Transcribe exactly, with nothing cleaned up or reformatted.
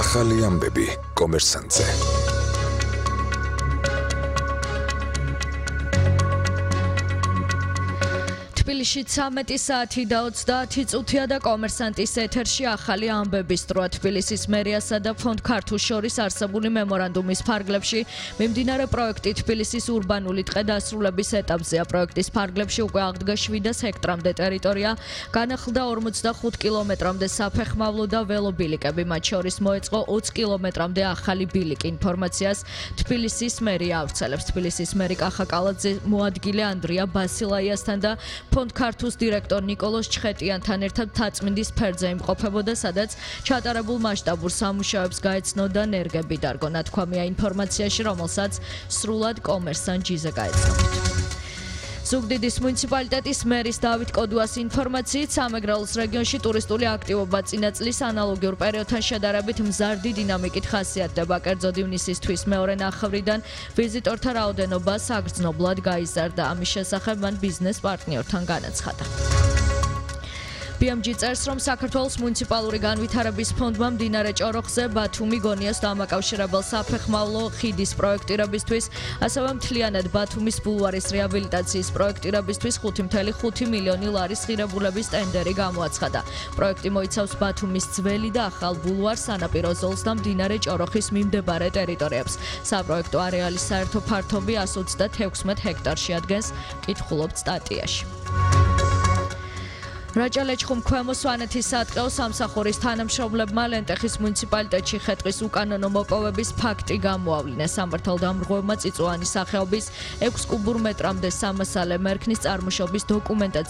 ახალი ამბები კომერსანტზე. თბილისში ცამეტი საათი და ოცდაათი წუთია და კომერსანტის ეთერში ახალი ამბების დროა. თბილისის მერიასა და ფონდ ქართულს შორის არსებული მემორანდუმის ფარგლებში მიმდინარე პროექტი თბილისის ურბანული ტყე დასრულების ეტაპზეა. პროექტის ფარგლებში უკვე აღდგა შვიდას ჰექტრამდე ტერიტორია, განახლდა ორმოცდახუთ კილომეტრამდე საფეხმავლო და ველო ბილიკები, მათ შორის მოეწყო ოცი კილომეტრამდე ახალი ბილიკი. ინფორმაციას თბილისის მერია ავრცელებს. თბილისის მერი კახა კალაძე მოადგილე ანდრია ბასილაიასთან და ფონდ ქართულს დირექტორ ნიკოლოზ ჩხეტიანთან ერთად თაწმინდის ფერდზე იმყოფებოდა, სადაც ჩატარებულ მასშტაბურ სამუშაოებს გაეცნოდა ნერგები დარგო. ნათქვამია ინფორმაციაში, რომელსაც სრულად კომერსანტ ჯიზე გაეცნობით. ზუგდიდის მუნიციპალიტეტის მერის დავით კოდუას ინფორმაციით, სამეგრელოს რეგიონში ტურისტული აქტივობა წინა წლის ანალოგიურ პერიოდთან შედარებით მზარდი დინამიკით ხასიათდება. კერძოდ ივნისის თვის მეორე ნახევრიდან ვიზიტორთა რაოდენობა საგრძნობლად გაიზარდა. ამის შესახებ მან ბიზნეს პარტნიორთან განაცხადა. ბი ემ ჯი წერს, რომ საქართველოს მუნიციპალური განვითარების ფონდმა მდინარე ჭოროხზე ბათუმი გონიას დამაკავშირებელ საფეხმავლო ხიდის პროექტირებისთვის, ასევე მთლიანად ბათუმის ბულვარის რეაბილიტაციის პროექტირებისთვის ხუთი წუთი ხუთი მილიონი ლარის ღირებულების ტენდერი გამოაცხადა. პროექტი მოიცავს ბათუმის ძველი და ახალ ბულვარს, სანაპირო ზოლს და მდინარე ჭოროხის მიმდებარე ტერიტორიებს. საპროექტო არეალის საერთო ფართობი εκατს ოცდაექვსმეტ ჰექტარში ადგენს, კითხულობთ სტატიაში. რაჭა-ლეჩხუმ ქვემო სვანეთის სატყეო სამსახურის თანამშრომლებმა ლენტეხის მუნიციპალიტეტში ხე-ტყის უკანონო მოპოვების ფაქტი გამოავლინეს. სამართალდამრღვევმა წიწვოვანი სახეობის ექვს კუბურ მეტრამდე სამასალე მერქნის წარმოშობის დოკუმენტაცია